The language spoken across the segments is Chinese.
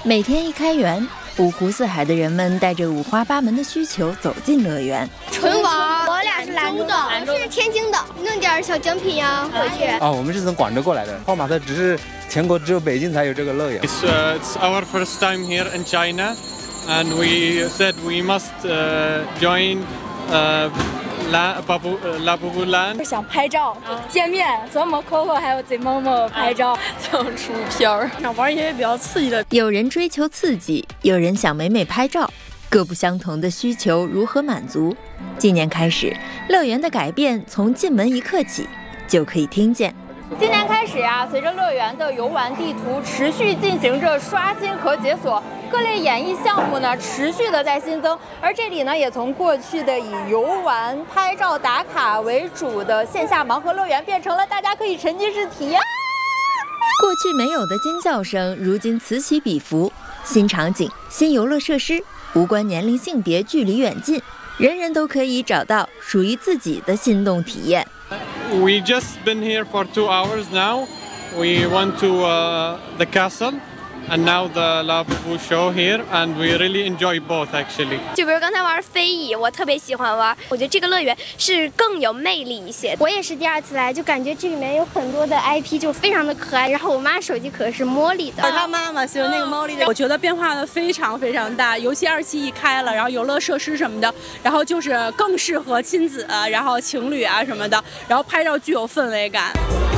每天一开园，五湖四海的人们带着五花八门的需求走进乐园。 纯玩，我俩是兰州的，我是天津的，弄点小奖品呀回去。 我们是从广州过来的。泡马特只是全国只有北京才有这个乐园。 It's our first time here in China, and we said we must join La Bubu Land。 想拍照、见面，和某 Coco 还有贼某某拍照，想出片儿，想玩一些比较刺激的。 有人追求刺激，有人想美美拍照，各不相同的需求如何满足？今年开始，乐园的改变从进门一刻起就可以听见。 今年开始呀，随着乐园的游玩地图持续进行着刷新和解锁，各类演艺项目呢持续的在新增，而这里呢也从过去的以游玩、拍照打卡为主的线下盲盒乐园，变成了大家可以沉浸式体验。 过去没有的尖叫声，如今此起彼伏。新场景、新游乐设施，无关年龄、性别、距离远近，人人都可以找到属于自己的心动体验。 We just been here for 2 hours now. We went to the castle, and now the La Bubu show here, and we really enjoy both actually. 就比如刚才玩飞椅，我特别喜欢玩，我觉得这个乐园是更有魅力一些。我也是第2次来，就感觉这里面有很多的 IP， 就非常的可爱。然后我妈手机壳是茉莉的， 他妈妈喜欢那个茉莉的。我觉得变化的非常非常大，尤其2期一开了，然后游乐设施什么的，然后就是更适合亲子，然后情侣啊什么的，然后拍照具有氛围感。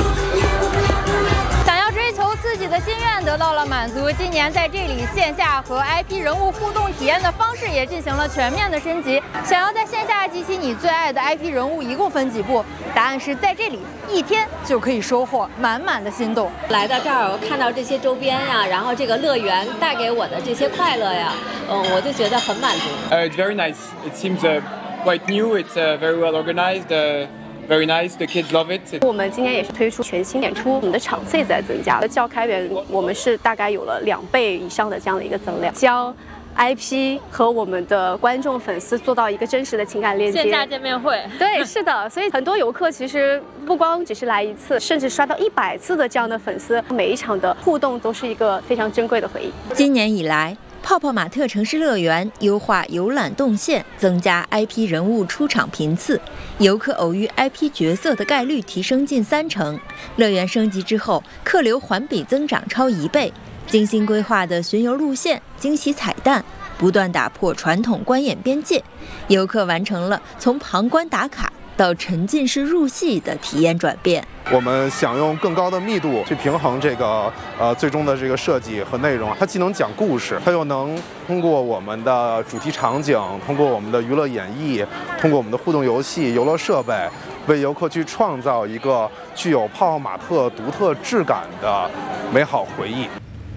想要追求自己的心愿得到了满足，今年在这里线下和 IP 人物互动体验的方式也进行了全面的升级。想要在线下激起你最爱的 IP 人物，一共分几步？答案是在这里1天就可以收获满满的心动。 来到这儿，我看到这些周边呀，然后这个乐园带给我的这些快乐呀，我就觉得很满足。 It's very nice. It seems quite new. It's very well organized. Very nice, the kids love it. 我们今年也是推出全新演出，我们的场次也在增加。较开园我们是大概有了2倍以上的这样的一个增量，将 IP 和我们的观众粉丝做到一个真实的情感链接。 线下见面会， 对，是的，所以很多游客其实不光只是来1次，甚至刷到100次的这样的粉丝，每一场的互动都是一个非常珍贵的回忆。 今年以来，泡泡玛特城市乐园优化游览动线，增加 IP 人物出场频次，游客偶遇 IP 角色的概率提升近3成。乐园升级之后，客流环比增长超1倍。精心规划的巡游路线、惊喜彩蛋，不断打破传统观演边界，游客完成了从旁观打卡到沉浸式入戏的体验转变。 我们想用更高的密度去平衡这个最终的这个设计和内容，它既能讲故事，它又能通过我们的主题场景，通过我们的娱乐演绎，通过我们的互动游戏、游乐设备，为游客去创造一个具有泡泡玛特独特质感的美好回忆。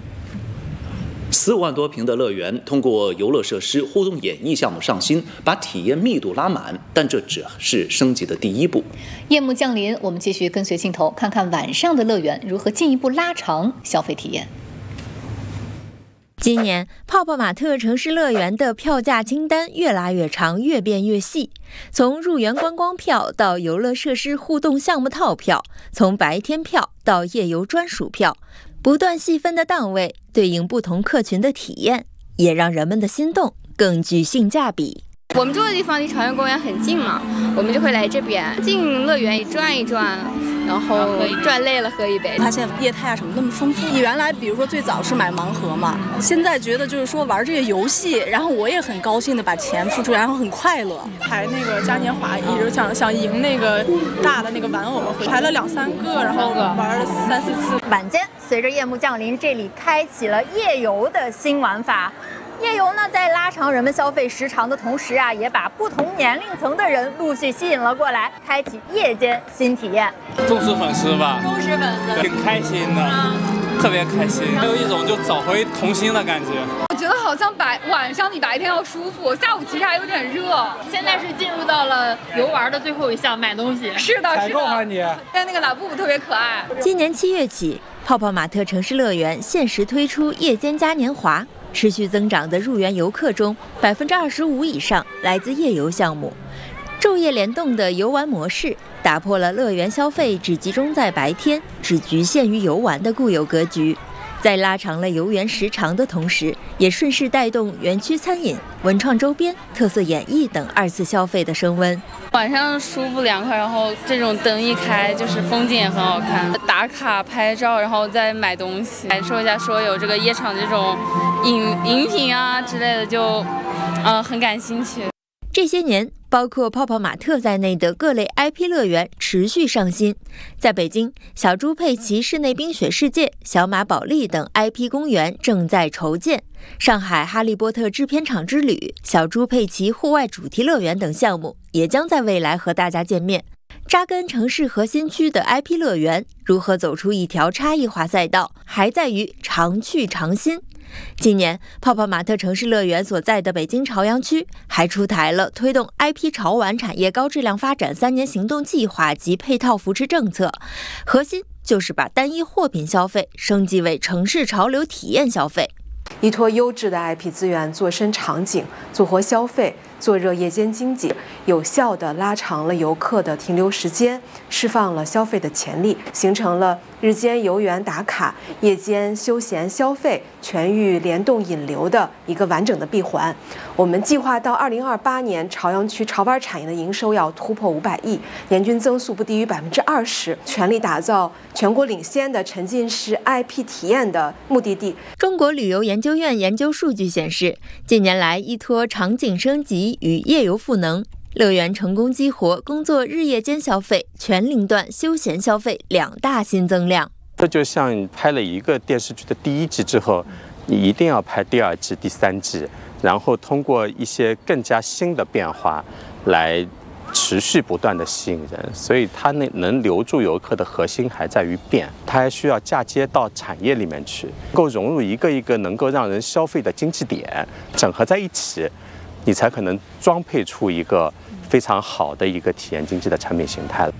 4万多平的乐园，通过游乐设施、互动演绎项目上新，把体验密度拉满，但这只是升级的第1步。 夜幕降临，我们继续跟随镜头，看看晚上的乐园如何进一步拉长消费体验。 今年泡泡玛特城市乐园的票价清单越拉越长，越变越细，从入园观光票到游乐设施互动项目套票，从白天票到夜游专属票，不断细分的档位对应不同客群的体验，也让人们的心动更具性价比。 我们住的地方离朝阳公园很近嘛，我们就会来这边进乐园转一转，然后转累了喝一杯。 它现在业态啊什么那么丰富，你原来比如说最早是买盲盒嘛，现在觉得就是说玩这个游戏，然后我也很高兴的把钱付出，然后很快乐。 排那个嘉年华，一直想赢那个大的那个玩偶，排了2、3个，然后玩了3、4次。 晚间随着夜幕降临，这里开启了夜游的新玩法。夜游呢，在拉长人们消费时长的同时啊，也把不同年龄层的人陆续吸引了过来，开启夜间新体验。 忠实粉丝吧， 忠实粉丝， 挺开心的，特别开心，有一种就找回童心的感觉。 我觉得好像晚上比白天要舒服，下午其实还有点热。 现在是进入到了游玩的最后一项，买东西。 是的， 采购啊你。 但那个拉布布特别可爱。 今年7月起，泡泡玛特城市乐园限时推出夜间嘉年华。持续增长的入园游客中，25%以上来自夜游项目。昼夜联动的游玩模式，打破了乐园消费只集中在白天、只局限于游玩的固有格局。 在拉长了游园时长的同时，也顺势带动园区餐饮、文创周边、特色演艺等2次消费的升温。 晚上舒服凉快，然后这种灯一开，就是风景也很好看，打卡拍照，然后再买东西，感受一下说有这个夜场这种饮品啊之类的，就很感兴趣。 这些年，包括泡泡玛特在内的各类 IP 乐园持续上新。在北京，小猪佩奇室内冰雪世界、小马宝莉等 IP 公园正在筹建。上海哈利波特制片厂之旅、小猪佩奇户外主题乐园等项目也将在未来和大家见面。扎根城市核心区的 IP 乐园如何走出一条差异化赛道，还在于常去常新。今年，泡泡玛特城市乐园所在的北京朝阳区还出台了推动 IP 潮玩产业高质量发展3年行动计划及配套扶持政策，核心就是把单一货品消费升级为城市潮流体验消费。 依托优质的 IP 资源做深场景，做活消费，做热夜间经济，有效地拉长了游客的停留时间，释放了消费的潜力，形成了日间游园打卡、夜间休闲消费、全域联动引流的一个完整的闭环。我们计划到2028年，朝阳区潮玩产业的营收要突破500亿，年均增速不低于20%，全力打造全国领先的沉浸式 IP 体验的目的地。 中国旅游研究院研究数据显示，近年来依托场景升级与夜游赋能，乐园成功激活工作日夜间消费、全龄段休闲消费2大新增量。 这就像拍了一个电视剧的第1季之后，你一定要拍第2季、第3季，然后通过一些更加新的变化来持续不断的吸引人，所以它能留住游客的核心还在于变，它还需要嫁接到产业里面去，能够融入一个一个能够让人消费的经济点，整合在一起，你才可能装配出一个非常好的一个体验经济的产品形态。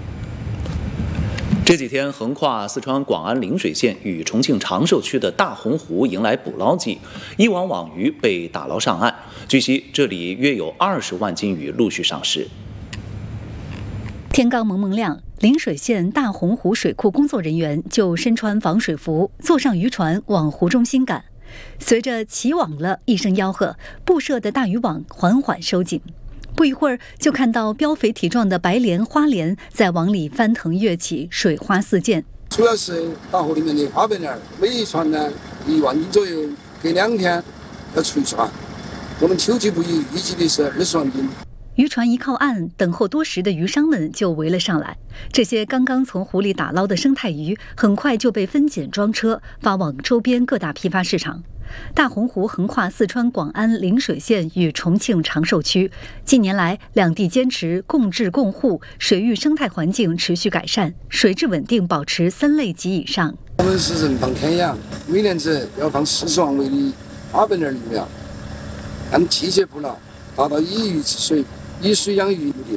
这几天，横跨四川广安陵水县与重庆长寿区的大洪湖迎来捕捞季，1网网鱼被打捞上岸。据悉，这里约有20万斤鱼陆续上市。 天刚蒙蒙亮，陵水县大洪湖水库工作人员就身穿防水服，坐上渔船往湖中心赶。随着起网了一声吆喝，布设的大渔网缓缓收紧。不一会儿，就看到膘肥体壮的白鲢、花鲢在网里翻腾跃起，水花四溅。 主要是大湖里面的花白鲢，每一船呢1万斤左右，隔2天要出一船。我们秋季捕鱼预计的是20万斤。 渔船一靠岸，等候多时的渔商们就围了上来。这些刚刚从湖里打捞的生态鱼，很快就被分拣装车，发往周边各大批发市场。大洪湖横跨四川广安陵水县与重庆长寿区，近年来两地坚持共治共护，水域生态环境持续改善，水质稳定保持3类级以上。 我们是人放天养，每年只要放40万尾的花白鲢鱼苗，按季节捕捞，达到以鱼治水、以水养鱼目的。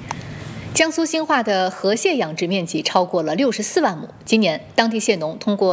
江苏兴化的河蟹养殖面积超过了64万亩，今年当地蟹农通过